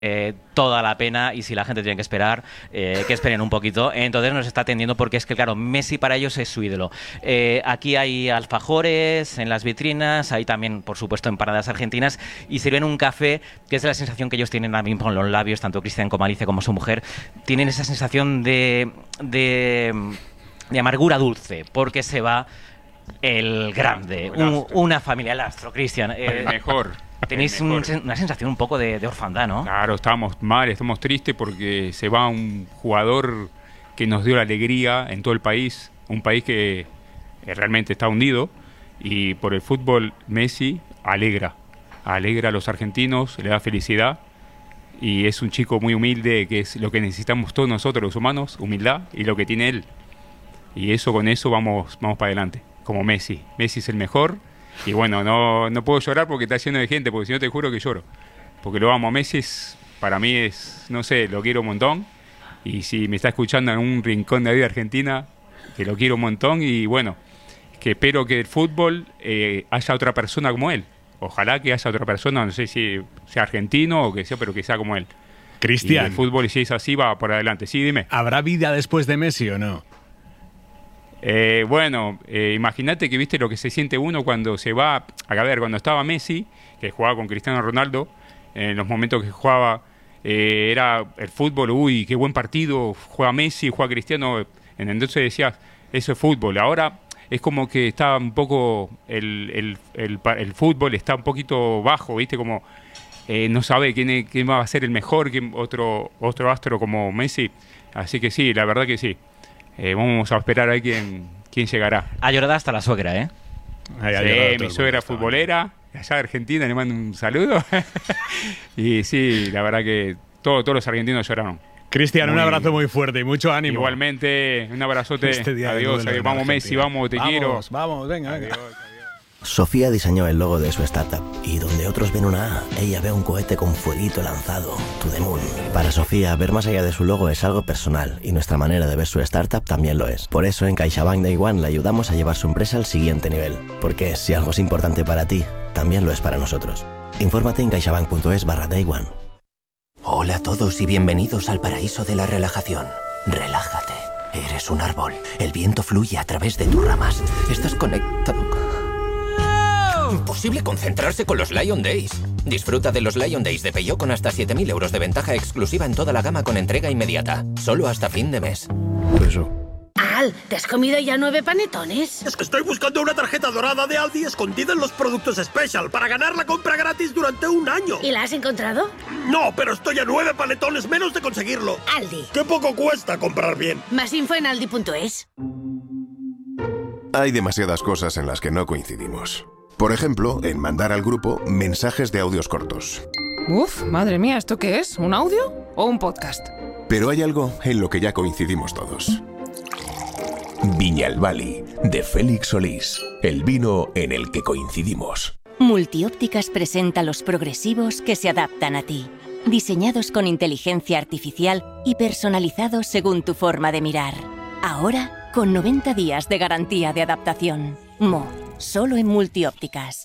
toda la pena, y si la gente tiene que esperar, que esperen un poquito. Entonces nos está atendiendo porque es que, claro, Messi para ellos es su ídolo. Aquí hay alfajores en las vitrinas, hay también, por supuesto, empanadas argentinas, y sirven un café que es la sensación que ellos tienen ahora mismo en los labios, tanto Cristian como Alicia como su mujer. Tienen esa sensación de amargura dulce, porque se va el grande, una familia, el astro, Cristian. El mejor. Tenéis una sensación un poco de orfandad, ¿no? Claro, estamos mal, estamos tristes porque se va un jugador que nos dio la alegría en todo el país, un país que realmente está hundido, y por el fútbol Messi alegra a los argentinos, le da felicidad, y es un chico muy humilde, que es lo que necesitamos todos nosotros los humanos, humildad, y lo que tiene él. Y con eso vamos para adelante, como Messi. Messi es el mejor. Y bueno, no puedo llorar porque está lleno de gente, porque si no te juro que lloro. Porque lo amo. Messi para mí es, no sé, lo quiero un montón. Y si me está escuchando en un rincón de la vida argentina, que lo quiero un montón. Y bueno, que espero que el fútbol haya otra persona como él. Ojalá que haya otra persona, no sé si sea argentino o que sea, pero que sea como él. Cristian. Y el fútbol, si es así, va por adelante. Sí, dime. ¿Habrá vida después de Messi o no? Imagínate que viste lo que se siente uno cuando se va. A ver, cuando estaba Messi, que jugaba con Cristiano Ronaldo, en los momentos que jugaba, era el fútbol, uy, qué buen partido, juega Messi, juega Cristiano. Entonces decías, eso es fútbol. Ahora es como que está un poco, el fútbol está un poquito bajo, viste, como no sabe quién va a ser el mejor, otro astro como Messi. Así que sí, la verdad que sí. Vamos a esperar a ver quién llegará. Ha llorado hasta la suegra, ¿eh? Sí, mi suegra futbolera, allá de Argentina, le mando un saludo. Y sí, la verdad que todos los argentinos lloraron. Cristian, un abrazo muy fuerte y mucho ánimo. Igualmente, un abrazote. Adiós, vamos Messi, vamos, te quiero. Vamos, venga. Adiós. Sofía diseñó el logo de su startup y donde otros ven una A, ella ve un cohete con fueguito lanzado, To The Moon. Para Sofía, ver más allá de su logo es algo personal y nuestra manera de ver su startup también lo es. Por eso en CaixaBank Day One le ayudamos a llevar su empresa al siguiente nivel. Porque si algo es importante para ti, también lo es para nosotros. Infórmate en caixabank.es/Day One. Hola a todos y bienvenidos al paraíso de la relajación. Relájate. Eres un árbol. El viento fluye a través de tus ramas. Estás conectado. Imposible concentrarse con los Lion Days. Disfruta de los Lion Days de Peugeot con hasta 7.000 euros de ventaja exclusiva en toda la gama con entrega inmediata. Solo hasta fin de mes. Eso. Al, ¿te has comido ya 9 panetones? Es que estoy buscando una tarjeta dorada de Aldi escondida en los productos Special para ganar la compra gratis durante un año. ¿Y la has encontrado? No, pero estoy a 9 panetones menos de conseguirlo. Aldi. ¡Qué poco cuesta comprar bien! Más info en aldi.es. Hay demasiadas cosas en las que no coincidimos. Por ejemplo, en mandar al grupo mensajes de audios cortos. Uf, madre mía, ¿esto qué es? ¿Un audio o un podcast? Pero hay algo en lo que ya coincidimos todos. Viñalbali, de Félix Solís. El vino en el que coincidimos. Multiópticas presenta los progresivos que se adaptan a ti. Diseñados con inteligencia artificial y personalizados según tu forma de mirar. Ahora, con 90 días de garantía de adaptación. Solo en Multiópticas.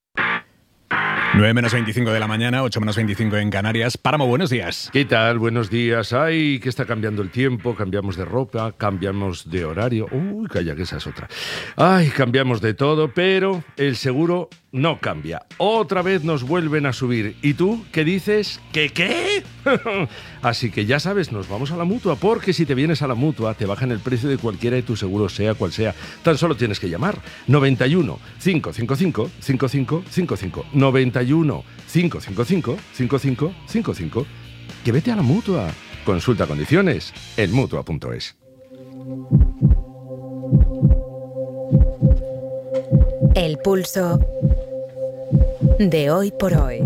9 menos 25 de la mañana, 8 menos 25 en Canarias. Páramo, buenos días. ¿Qué tal? Buenos días. Ay, que está cambiando el tiempo, cambiamos de ropa, cambiamos de horario. Uy, calla, que esa es otra. Ay, cambiamos de todo, pero el seguro no cambia. Otra vez nos vuelven a subir. ¿Y tú qué dices? ¿Qué? Así que ya sabes, nos vamos a la Mutua, porque si te vienes a la Mutua te bajan el precio de cualquiera de tus seguros, sea cual sea. Tan solo tienes que llamar 91 555 5555 91 555 5555. Que vete a la Mutua. Consulta condiciones en Mutua.es. El pulso de hoy por hoy.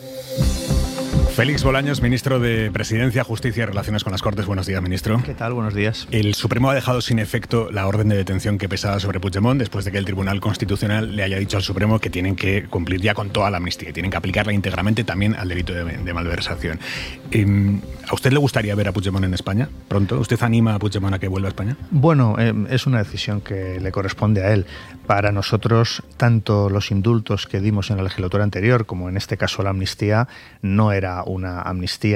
Félix Bolaños, ministro de Presidencia, Justicia y Relaciones con las Cortes. Buenos días, ministro. ¿Qué tal? Buenos días. El Supremo ha dejado sin efecto la orden de detención que pesaba sobre Puigdemont después de que el Tribunal Constitucional le haya dicho al Supremo que tienen que cumplir ya con toda la amnistía, tienen que aplicarla íntegramente también al delito de malversación. ¿A usted le gustaría ver a Puigdemont en España pronto? ¿Usted anima a Puigdemont a que vuelva a España? Bueno, es una decisión que le corresponde a él. Para nosotros, tanto los indultos que dimos en la legislatura anterior como en este caso la amnistía no era una amnistía